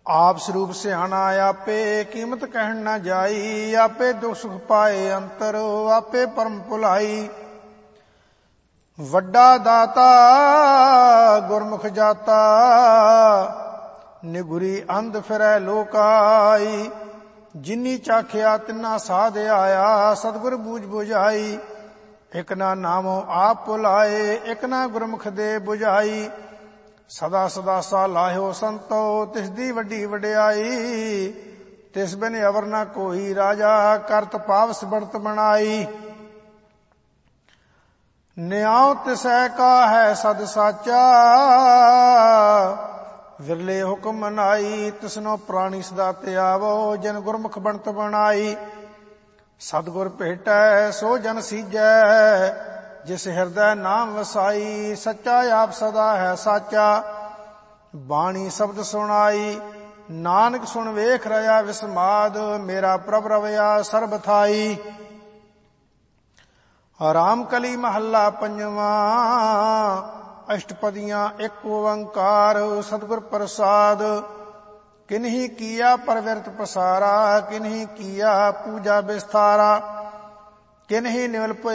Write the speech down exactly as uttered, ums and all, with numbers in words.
ਆਪ ਸਰੂਪ ਸਿਆਣਾ ਆਪੇ, ਕੀਮਤ ਕਹਿਣ ਨਾ ਜਾਈ। ਆਪੇ ਦੁਖ ਸੁਖ ਪਾਏ ਅੰਤਰ, ਆਪੇ ਪਰਮ ਭੁਲਾਈ। ਵੱਡਾ ਦਾਤਾ ਗੁਰਮੁਖ ਜਾਤਾ, ਨਿਗੁਰੀ ਅੰਧ ਫਿਰੈ ਲੋਕਾਈ। ਜਿਨੀ ਚਾਖਿਆ ਤਿਨਾ ਸਾਧ ਆਇਆ, ਸਤਿਗੁਰ ਬੂਝ ਬੁਝਾਈ। ਇਕ ਨਾ ਨਾਮੋ ਆਪ ਭੁਲਾਏ, ਇਕ ਨਾ ਗੁਰਮੁਖ ਦੇ ਬੁਝਾਈ। ਸਦਾ ਸਦਾ ਸਾ ਲਾਹਿਓ ਸੰਤੋ, ਤਿਸ ਦੀ ਵੱਡੀ ਵਡਿਆਈ। ਤਿਸ ਬਿਨ ਅਵਰ ਨਾ ਕੋਈ ਰਾਜਾ, ਕਰਤ ਪਾਵਸ ਬੜਤ ਬਣਾਈ। ਨਿਆਉ ਤਿਸੈ ਕਾ ਹੈ ਸਦ ਸਾਚਾ, ਵਿਰਲੇ ਹੁਕਮ ਮਨਾਈ। ਤਿਸਨੋ ਪ੍ਰਾਣੀ ਸਦਾ ਧਿਆਵੋ, ਜਿਨ ਗੁਰਮੁਖ ਬਣਤ ਬਣਾਈ। ਸਤਿਗੁਰ ਭੇਟੈ ਸੋ ਜਨ ਸੀਜੈ, ਜਿਸ ਹਿਰਦੈ ਨਾਮ ਵਸਾਈ। ਸੱਚਾ ਆਪ ਸਦਾ ਹੈ ਸਾਚਾ, ਬਾਣੀ ਸ਼ਬਦ ਸੁਣਾਈ। ਨਾਨਕ ਸੁਣ ਵੇਖ ਰਿਹਾ ਵਿਸਮਾਦ, ਮੇਰਾ ਪ੍ਰਭ ਰਵਿਆ ਸਰਬ ਥਾਈ। ਰਾਮ ਕਲੀ ਮਹੱਲਾ ਪੰਜਵਾਂ, ਅਸ਼ਟਪਦੀਆਂ ਇੱਕ ਓੰਕਾਰ। ਸਤਿਗੁਰ ਪ੍ਰਸਾਦ ਕਿਨਹੀ ਕੀਆ ਪਰਵਿਰਤ ਪਸਾਰਾ, ਕਿਨਹੀ ਕੀਆ ਪੂਜਾ ਵਿਸਥਾਰਾ। ਕਿਨਹੀ ਨਿਮਲ